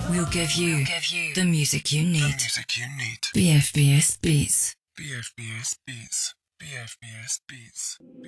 We'll give you the music you need. BFBS Beats. BFBS Beats. BFBS Beats.